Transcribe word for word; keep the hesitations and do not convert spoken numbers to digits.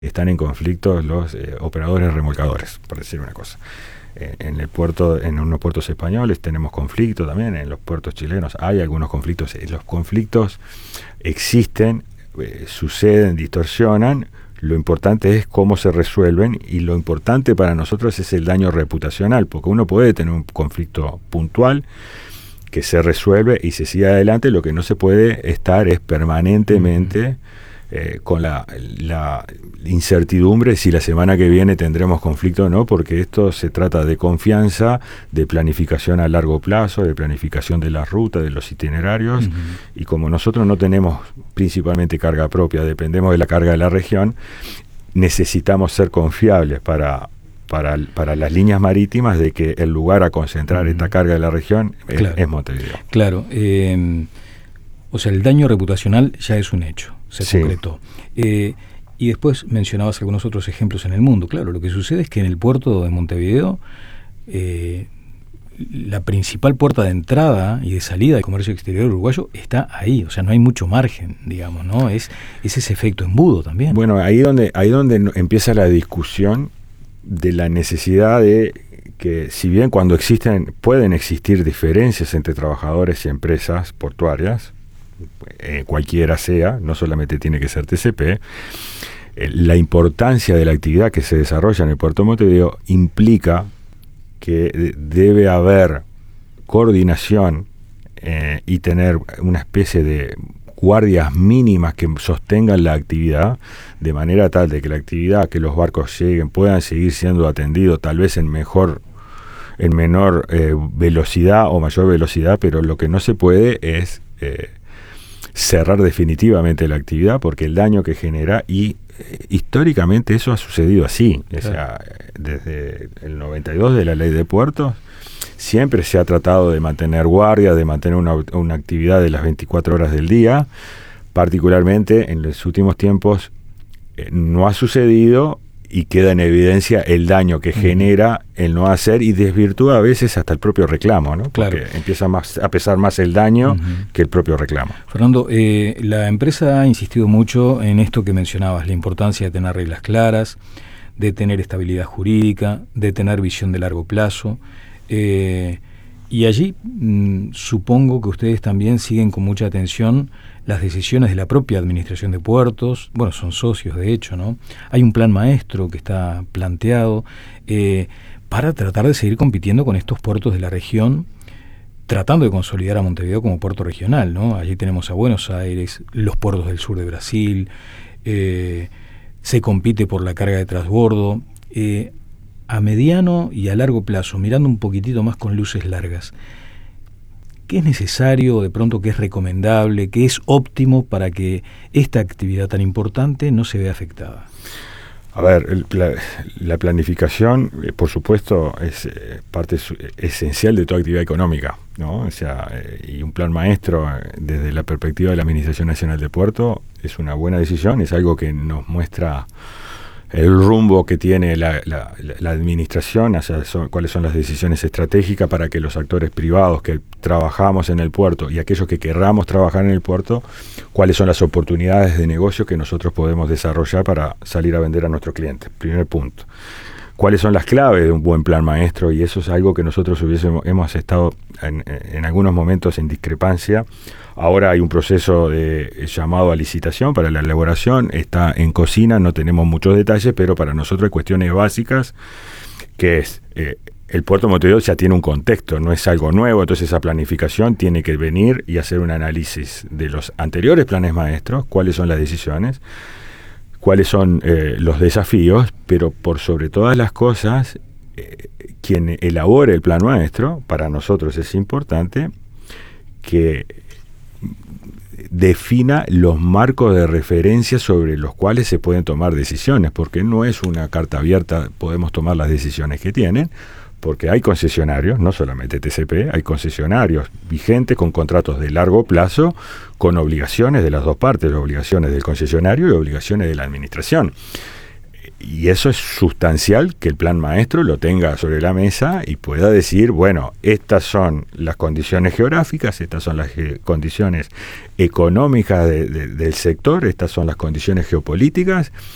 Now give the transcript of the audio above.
están en conflicto los eh, operadores remolcadores, por decir una cosa. Eh, en el puerto, en unos puertos españoles tenemos conflictos también, en los puertos chilenos hay algunos conflictos. Los conflictos existen, eh, suceden, distorsionan. Lo importante es cómo se resuelven, y lo importante para nosotros es el daño reputacional, porque uno puede tener un conflicto puntual que se resuelve y se sigue adelante. Lo que no se puede estar es permanentemente eh, con la, la incertidumbre si la semana que viene tendremos conflicto o no, porque esto se trata de confianza, de planificación a largo plazo, de planificación de las rutas, de los itinerarios, uh-huh. Y como nosotros no tenemos principalmente carga propia, dependemos de la carga de la región, necesitamos ser confiables para... Para, para las líneas marítimas de que el lugar a concentrar uh-huh. esta carga de la región es, claro. es Montevideo. Claro. Eh, o sea, el daño reputacional ya es un hecho, se sí. concretó. Eh, y después mencionabas algunos otros ejemplos en el mundo. Claro, lo que sucede es que en el puerto de Montevideo, eh, la principal puerta de entrada y de salida del comercio exterior uruguayo está ahí. O sea, no hay mucho margen, digamos, ¿no? Es, es ese efecto embudo también. Bueno, ahí donde, ahí donde empieza la discusión de la necesidad de que, si bien cuando existen, pueden existir diferencias entre trabajadores y empresas portuarias, eh, cualquiera sea, no solamente tiene que ser T C P, eh, la importancia de la actividad que se desarrolla en el puerto de Montevideo implica que de, debe haber coordinación eh, y tener una especie de guardias mínimas que sostengan la actividad, de manera tal de que la actividad, que los barcos lleguen, puedan seguir siendo atendidos, tal vez en mejor, en menor eh, velocidad o mayor velocidad, pero lo que no se puede es eh, cerrar definitivamente la actividad, porque el daño que genera, y eh, históricamente eso ha sucedido así, claro. O sea, desde el noventa y dos de la ley de puertos, siempre se ha tratado de mantener guardia, de mantener una, una actividad de las veinticuatro horas del día. Particularmente en los últimos tiempos eh, no ha sucedido, y queda en evidencia el daño que uh-huh. genera el no hacer, y desvirtúa a veces hasta el propio reclamo, ¿no? Porque claro. empieza más, a pesar más el daño uh-huh. que el propio reclamo. Fernando, eh, la empresa ha insistido mucho en esto que mencionabas, la importancia de tener reglas claras, de tener estabilidad jurídica, de tener visión de largo plazo. Eh, y allí mmm, supongo que ustedes también siguen con mucha atención las decisiones de la propia administración de puertos. Bueno, son socios de hecho, ¿no? Hay un plan maestro que está planteado eh, para tratar de seguir compitiendo con estos puertos de la región, tratando de consolidar a Montevideo como puerto regional, ¿no? Allí tenemos a Buenos Aires, los puertos del sur de Brasil, eh, se compite por la carga de transbordo. Eh, a mediano y a largo plazo, mirando un poquitito más con luces largas, ¿qué es necesario, de pronto qué es recomendable, qué es óptimo para que esta actividad tan importante no se vea afectada? A ver, el, la, la planificación, eh, por supuesto, es eh, parte su, esencial de toda actividad económica, ¿no? O sea, eh, y un plan maestro, eh, desde la perspectiva de la Administración Nacional de Puerto, es una buena decisión, es algo que nos muestra el rumbo que tiene la, la, la administración, o sea, son, cuáles son las decisiones estratégicas para que los actores privados que trabajamos en el puerto y aquellos que querramos trabajar en el puerto, cuáles son las oportunidades de negocio que nosotros podemos desarrollar para salir a vender a nuestros clientes. Primer punto. ¿Cuáles son las claves de un buen plan maestro? Y eso es algo que nosotros hubiésemos, hemos estado en, en algunos momentos en discrepancia. Ahora hay un proceso de llamado a licitación para la elaboración, está en cocina, no tenemos muchos detalles, pero para nosotros hay cuestiones básicas, que es, eh, el puerto de Montevideo ya tiene un contexto, no es algo nuevo, entonces esa planificación tiene que venir y hacer un análisis de los anteriores planes maestros, cuáles son las decisiones, cuáles son eh, los desafíos, pero por sobre todas las cosas, eh, quien elabore el plan maestro, para nosotros es importante que defina los marcos de referencia sobre los cuales se pueden tomar decisiones, porque no es una carta abierta, podemos tomar las decisiones que tienen, porque hay concesionarios, no solamente T C P, hay concesionarios vigentes con contratos de largo plazo, con obligaciones de las dos partes, obligaciones del concesionario y obligaciones de la administración. Y eso es sustancial, que el plan maestro lo tenga sobre la mesa y pueda decir, bueno, estas son las condiciones geográficas, estas son las ge- condiciones económicas de, de, del sector, estas son las condiciones geopolíticas,